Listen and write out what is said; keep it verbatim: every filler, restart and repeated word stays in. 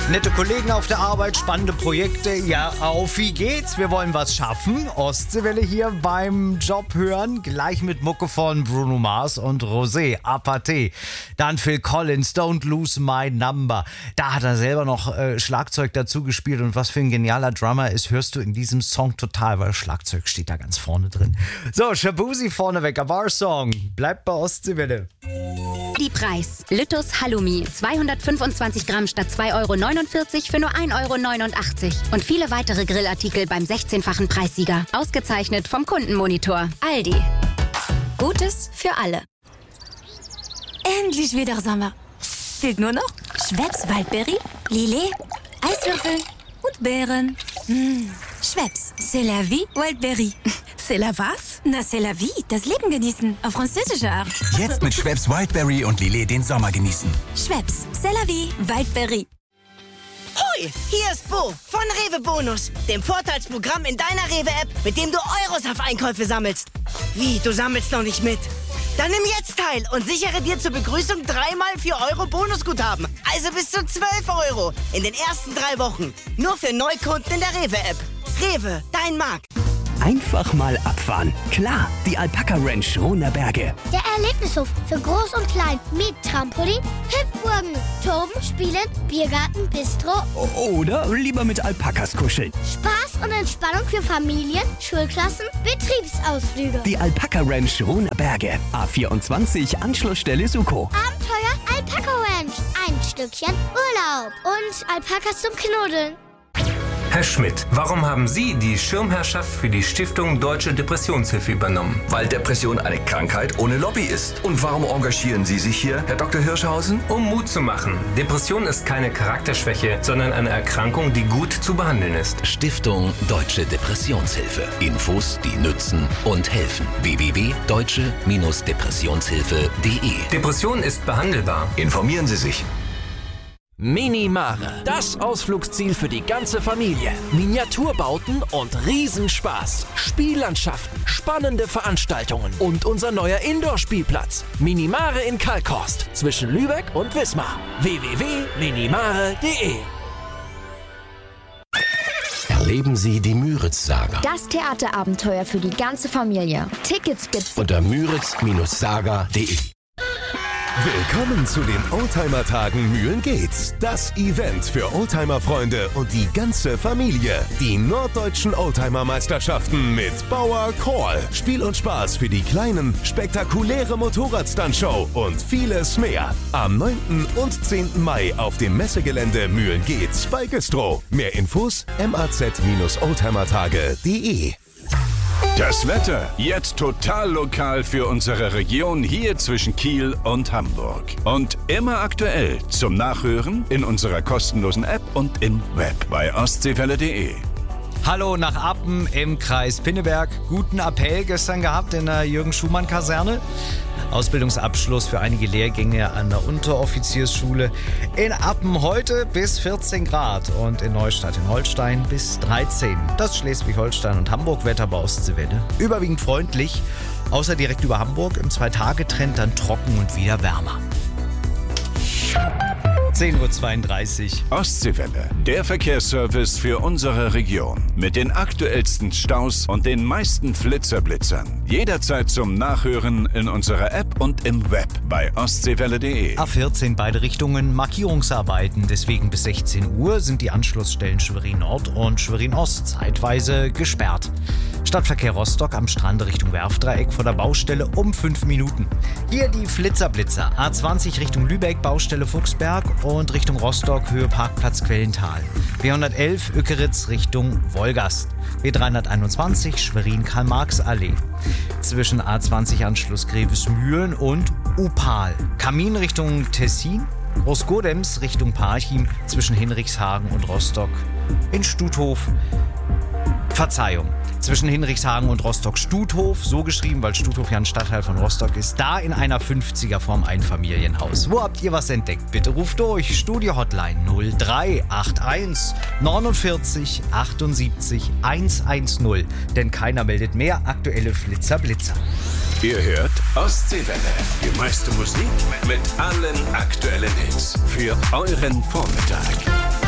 Nette Kollegen auf der Arbeit, spannende Projekte. Ja, auf wie geht's? Wir wollen was schaffen. Ostseewelle hier beim Job hören. Gleich mit Mucke von Bruno Mars und Rosé, Apathy. Dann Phil Collins, Don't Lose My Number. Da hat er selber noch äh, Schlagzeug dazu gespielt. Und was für ein genialer Drummer ist, hörst du in diesem Song total, weil Schlagzeug steht da ganz vorne drin. So, Shabuzi vorneweg, a Bar-Song. Bleibt bei Ostseewelle. Die Preis. Lüttus Halloumi. zweihundertfünfundzwanzig Gramm statt zwei Euro neunundvierzig für nur ein Euro neunundachtzig. Und viele weitere Grillartikel beim sechzehnfachen Preissieger. Ausgezeichnet vom Kundenmonitor. Aldi. Gutes für alle. Endlich wieder Sommer. Fehlt nur noch Schweppes Waldbeere, Lillet, Eiswürfel und Beeren. Mmh. Schweppes, c'est la vie, Waldbeere. C'est la was? Na, c'est la vie, das Leben genießen, auf französische Art. Jetzt mit Schweppes Wildberry und Lillet den Sommer genießen. Schweppes, c'est la vie, Waldbeere. Hoi, hier ist Bo von Rewe Bonus, dem Vorteilsprogramm in deiner Rewe-App, mit dem du Euros auf Einkäufe sammelst. Wie, du sammelst noch nicht mit? Dann nimm jetzt teil und sichere dir zur Begrüßung dreimal vier Euro Bonusguthaben. Also bis zu zwölf Euro in den ersten drei Wochen. Nur für Neukunden in der Rewe-App. Rewe, dein Markt. Einfach mal abfahren. Klar, die Alpaka Ranch Rohner-Berge. Der Erlebnishof für Groß und Klein mit Trampolin, Hüpfburgen, Toben, Spielen, Biergarten, Bistro. Oder lieber mit Alpakas kuscheln. Spaß und Entspannung für Familien, Schulklassen, Betriebsausflüge. Die Alpaka Ranch Rohner-Berge. A vierundzwanzig, Anschlussstelle Suko. Abenteuer Alpaka Ranch. Ein Stückchen Urlaub. Und Alpakas zum Knuddeln. Herr Schmidt, warum haben Sie die Schirmherrschaft für die Stiftung Deutsche Depressionshilfe übernommen? Weil Depression eine Krankheit ohne Lobby ist. Und warum engagieren Sie sich hier, Herr Doktor Hirschhausen? Um Mut zu machen. Depression ist keine Charakterschwäche, sondern eine Erkrankung, die gut zu behandeln ist. Stiftung Deutsche Depressionshilfe. Infos, die nützen und helfen. w w w punkt deutsche Depressionshilfe punkt de Depression ist behandelbar. Informieren Sie sich. Minimare, das Ausflugsziel für die ganze Familie. Miniaturbauten und Riesenspaß. Spiellandschaften, spannende Veranstaltungen und unser neuer Indoor-Spielplatz. Minimare in Kalkhorst zwischen Lübeck und Wismar. w w w punkt minimare punkt de Erleben Sie die Müritz-Saga. Das Theaterabenteuer für die ganze Familie. Tickets gibt's unter müritz saga punkt de. Willkommen zu den Oldtimer-Tagen Mühlen geht's. Das Event für Oldtimer-Freunde und die ganze Familie. Die norddeutschen Oldtimer-Meisterschaften mit Bauer Call. Spiel und Spaß für die Kleinen, spektakuläre Motorrad-Stunt-Show und vieles mehr. Am neunten und zehnten Mai auf dem Messegelände Mühlen geht's bei Güstrow. Mehr Infos maz oldtimertage punkt de. Das Wetter jetzt total lokal für unsere Region hier zwischen Kiel und Hamburg. Und immer aktuell zum Nachhören in unserer kostenlosen App und im Web bei ostseewelle punkt de. Hallo nach Appen im Kreis Pinneberg. Guten Appell gestern gehabt in der Jürgen-Schumann-Kaserne. Ausbildungsabschluss für einige Lehrgänge an der Unteroffiziersschule. In Appen heute bis vierzehn Grad und in Neustadt in Holstein bis dreizehn. Das Schleswig-Holstein und Hamburg-Wetter bei Ostseewelle. Überwiegend freundlich, außer direkt über Hamburg im Zwei-Tage-Trend dann trocken und wieder wärmer. zehn Uhr zweiunddreißig. Ostseewelle, der Verkehrsservice für unsere Region. Mit den aktuellsten Staus und den meisten Flitzerblitzern. Jederzeit zum Nachhören in unserer App und im Web bei ostseewelle punkt de. A vierzehn beide Richtungen Markierungsarbeiten. Deswegen bis sechzehn Uhr sind die Anschlussstellen Schwerin Nord und Schwerin Ost zeitweise gesperrt. Stadtverkehr Rostock am Strand Richtung Werftdreieck vor der Baustelle um fünf Minuten. Hier die Flitzerblitzer. A zwanzig Richtung Lübeck, Baustelle Fuchsberg und Richtung Rostock, Höhe Parkplatz Quellental. B hundertelf Ökeritz Richtung Wolgast. B dreihunderteinundzwanzig Schwerin Karl-Marx-Allee. Zwischen A zwanzig Anschluss Grevesmühlen und Upal. Kamin Richtung Tessin. Großgodems Richtung Parchim zwischen Hinrichshagen und Rostock. In Stuthof. Verzeihung. Zwischen Hinrichshagen und Rostock-Stuthof, so geschrieben, weil Stuthof ja ein Stadtteil von Rostock ist, da in einer fünfziger vorm Einfamilienhaus. Wo habt ihr was entdeckt? Bitte ruft durch. Studio-Hotline null drei acht eins neunundvierzig achtundsiebzig hundertzehn. Denn keiner meldet mehr aktuelle Flitzer-Blitzer. Ihr hört Ostseewelle, die meiste Musik mit allen aktuellen Hits für euren Vormittag.